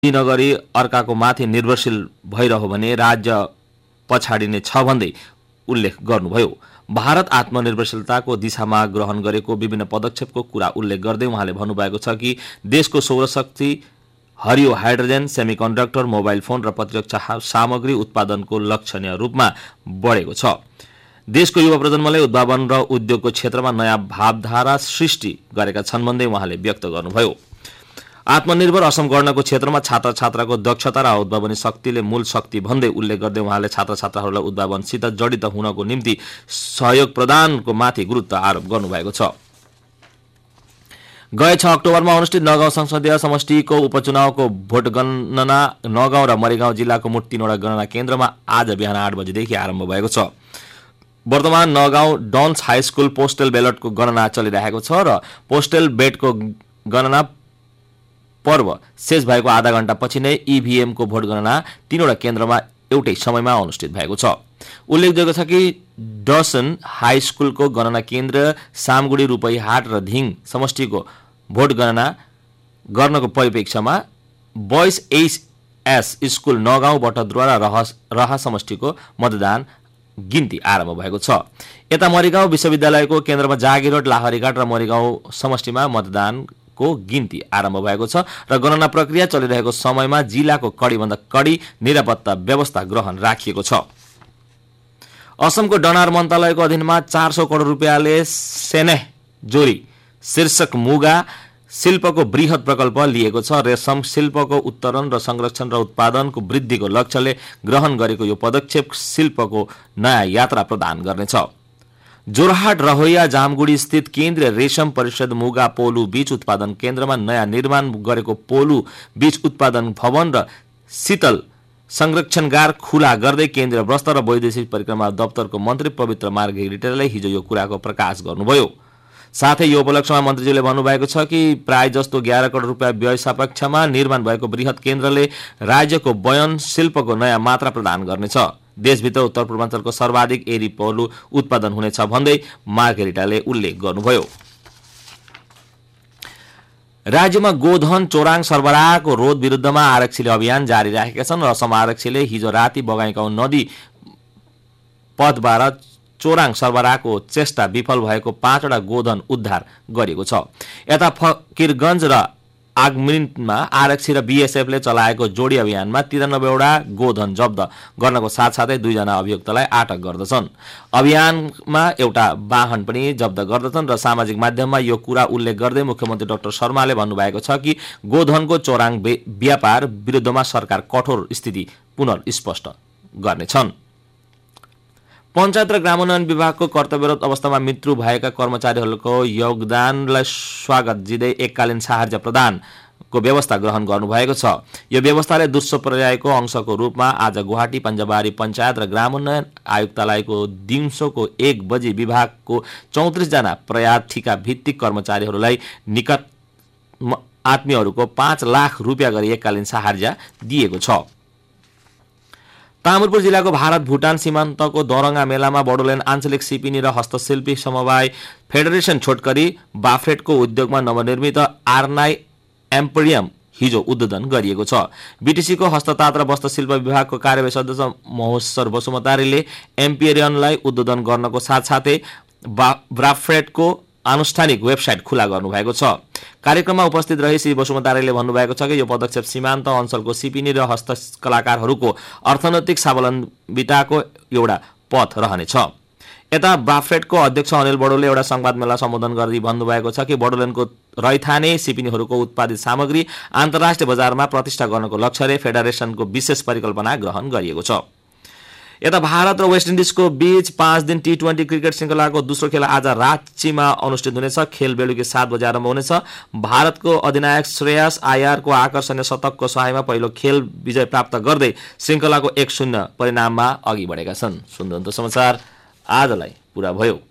नगरी अर्काको माथि निर्भरशील भइरह्यो भने राज्य पछाडिने छ भन्दै उल्लेख गर्नुभयो। भारत आत्मनिर्भरशीलताको दिशामा ग्रहण गरेको विभिन्न पदक्षेपको कुरा उल्लेख गर्दै उहाँले भन्नुभएको छ कि देशको सौरशक्ति, हरियो हाइड्रोजन, सेमिकन्डक्टर, मोबाइल फोन र प्रतिरक्षा सामग्री उत्पादनको लक्षणीय रूपमा बढेको छ। देशको युवा प्रजन्मले उद्भावन र उद्योगको क्षेत्रमा नयाँ भावधारा सृष्टि गरेका छन् भन्दै उहाँले व्यक्त गर्नुभयो। आत्मनिर्भर असम गर्नको क्षेत्रमा छात्र छात्राको दक्षता र उद्भावनी शक्तिले मूल शक्ति भन्दै उल्लेख गर्दै उहाँले छात्र छात्राहरूलाई उद्भावनसित जडित हुनको निम्ति सहयोग प्रदानको माथि गुरुत्व आरोप गर्नुभएको छ। गए 6 अक्टोबरमा अनुष्ठित नगाउँ संसदीय समष्टिको उपचुनावको भोट गणना नगाउँ र मरिगाउँ जिल्लाको मोट 3वटा गणना केन्द्रमा आज बिहान 8 बजेदेखि आरम्भ भएको छ। वर्तमान नगाउँ डन्स हाई स्कुल पोस्टल ब्यालेटको गणना चलिरहेको छ र पोस्टल बेटको गणना पर्व शेष भएको आधा घण्टा पछि नै ईभीएम को भोट गणना 3वटा केन्द्रमा एउटै समयमा अनुष्ठित भएको छ। उल्लेखযোग्य छ कि डसन हाई स्कुलको गणना केन्द्र सामगुडी, रूपैहाट र धिङ समष्टिको भोट गणना गर्नको परिप्रेक्ष्यमा बोइज एस स्कुल नगाउँबाट द्वारा रहा समष्टिको मतदान गिन्ती आरम्भ भएको छ। यता मरिगाउँ विश्वविद्यालयको केन्द्रमा जागीरोड, लाहरीघाट र मरिगाउँ समष्टिमा मतदानको गिन्ती आरम्भ भएको छ र गणना प्रक्रिया चलिरहेको समयमा जिल्लाको कड़ीभन्दा कड़ी निरापत्ता व्यवस्था ग्रहण राखिएको छ। असमको डनार मन्त्रालयको अधीनमा 400 करोड रुपियाँले सेनेह जोरी शीर्षक मुगा शिल्पको बृहत प्रकल्प लिएको छ। रेशम शिल्पको उत्तरण र संरक्षण र उत्पादनको वृद्धिको लक्ष्यले ग्रहण गरेको यो पदक्षेप शिल्पको नयाँ यात्रा प्रदान गर्नेछ। जोरहाट रहोया जामगुडी स्थित केन्द्रीय रेशम परिषद मुगा पोलु बीज उत्पादन केन्द्रमा नयाँ निर्माण गरेको पोलु बीज उत्पादन भवन र शीतल संरक्षणगार खुला गर्दै केन्द्रीय वस्त्र र वैदेशिक परिक्रमा दप्तरको मन्त्री पवित्र मार्घेरिटाले हिजो यो कुराको प्रकाश गर्नुभयो। साथै यो उपलक्ष्यमा मन्त्रीजीले भन्नुभएको छ कि प्राय जस्तो 11 करोड रुपियाँ व्यय सापेक्षमा निर्माण भएको बृहत केन्द्रले राज्यको वयन शिल्पको नयाँ मात्रा प्रदान गर्नेछ। देशभित्र उत्तर पूर्वाञ्चलको सर्वाधिक एरी पोलु उत्पादन हुनेछ भन्दै मार्घेरिटाले उल्लेख गर्नुभयो। राज्यमा गोधन चोराङ सरबराहको रोध विरुद्धमा आरक्षीले अभियान जारी राखेका छन् र असम आरक्षीले हिजो राति बगाइगाउँ नदी पथबाट चोराङ सरबराहको चेष्टा विफल भएको 5वटा गोधन उद्धार गरेको छ। यता फकिरगञ्ज र आगमिनमा आरक्षी र बीएसएफले चलाएको जोडी अभियानमा 93वटा गोधन जब्त गर्नको साथसाथै 2 जना अभियुक्तलाई अटक गर्दछन्। अभियानमा एउटा वाहन पनि जब्त गर्दछन् र सामाजिक माध्यममा यो कुरा उल्लेख गर्दै मुख्यमन्त्री डाक्टर शर्माले भन्नुभएको छ कि गोधनको चोराङ व्यापार विरुद्धमा सरकार कठोर स्थिति पुनर्स्पष्ट गर्नेछन्। पञ्चायत र ग्रामोन्नयन विभागको कर्तव्यरत अवस्थामा मृत्यु भएका कर्मचारीहरूको योगदानलाई स्वागत दिँदै एककालीन साहाय्य प्रदानको व्यवस्था ग्रहण गर्नुभएको छ। यो व्यवस्थाले दोस्रो पर्यायको अंशको रूपमा आज गुवाहाटी पञ्चबारी पञ्चायत र ग्रामोन्नयन आयुक्तालयको दिउँसोको 1 बजे विभागको 34 जना प्रार्थीका भित्तिक कर्मचारीहरूलाई निकट आत्मीयहरूको 5 लाख रुपियाँ गरी एककालीन साहाय्य दिएको छ। तामुरपुर जिल्लाको भारत भुटान सीमान्तको दरंगा मेलामा बडोल्याण्ड आञ्चलिक सिपिनी र हस्तशिल्पी समवाय फेडरेशन छोटकरी बाफ्रेटको उद्योगमा नवनिर्मित आर्नाई एम्पोरियम हिजो उद्घाटन गरिएको छ। बीटीसीको हस्तताँत र वस्त्रशिल्प विभागको कार्यवाही सदस्य महोत्सर बसुमतारीले एम्पोरियमलाई उद्घाटन गर्नको साथसाथै बाफ्रेटको आनुष्ठानिक वेबसाइट खुला गर्नुभएको छ। कार्यक्रममा उपस्थित रही श्री बसुमतारीले भन्नुभएको छ कि यो पदक्षेप सीमान्त अञ्चलको सिपिनी र हस्तकलाकारहरूको अर्थनैतिक स्वावलम्बिताको एउटा पथ रहनेछ। यता बाफ्रेटको अध्यक्ष अनिल बडोले एउटा संवादमेला सम्बोधन गर्दै भन्नुभएको छ कि बडोल्याण्डको रैथाने सिपिनीहरूको उत्पादित सामग्री अन्तर्राष्ट्रिय बजारमा प्रतिष्ठा गर्नको लक्ष्यले फेडरेशनको विशेष परिकल्पना ग्रहण गरिएको छ। यता भारत र वेस्ट इन्डिजको बीच 5 दिन टी20 क्रिकेट श्रृंखलाको दोस्रो खेल आज राँचीमा अनुष्ठित हुनेछ। खेल बेलुकी 7 बजे आरम्भ हुनेछ। भारतको अधिनायक श्रेयस आयरको आकर्षणीय शतकको सहायमा पहिलो खेल विजय प्राप्त गर्दै श्रृंखलाको 1-0 परिणाममा अघि बढेका छन्। सुन्दै हुनुहुन्छ समाचार आजलाई पुरा भयो।